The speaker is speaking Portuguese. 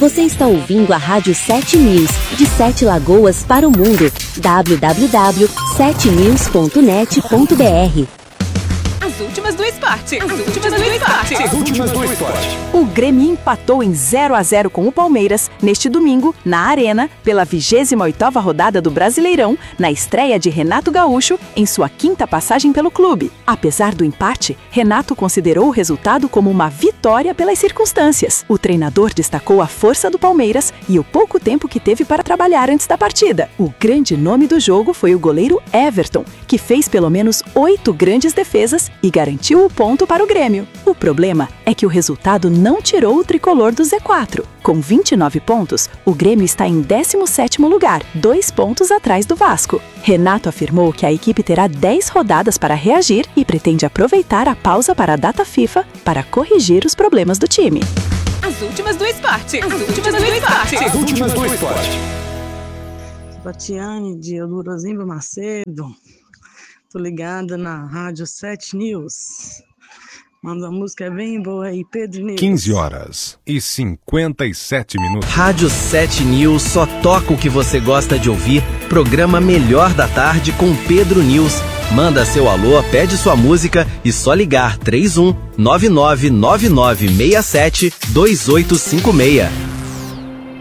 Você está ouvindo a Rádio 7 News, de 7 Lagoas para o mundo. www.7news.net.br. As últimas do esporte. O Grêmio empatou em 0-0 com o Palmeiras neste domingo, na Arena, pela 28ª rodada do Brasileirão, na estreia de Renato Gaúcho em sua 5ª passagem pelo clube. Apesar do empate, Renato considerou o resultado como uma vitória pelas circunstâncias. O treinador destacou a força do Palmeiras e o pouco tempo que teve para trabalhar antes da partida. O grande nome do jogo foi o goleiro Everton, que fez pelo menos 8 grandes defesas e garantiu o ponto para o Grêmio. O problema é que o resultado não tirou o tricolor do Z4. Com 29 pontos, o Grêmio está em 17º lugar, 2 pontos atrás do Vasco. Renato afirmou que a equipe terá 10 rodadas para reagir e pretende aproveitar a pausa para a data FIFA para corrigir os problemas do time. As últimas do esporte. Batiane de Eudorozimba Macedo. Tô ligada na Rádio 7 News. Manda uma música bem boa aí, Pedro News. 15h57. Rádio 7 News só toca o que você gosta de ouvir. Programa Melhor da Tarde com Pedro News. Manda seu alô, pede sua música e só ligar 31 999967 2856.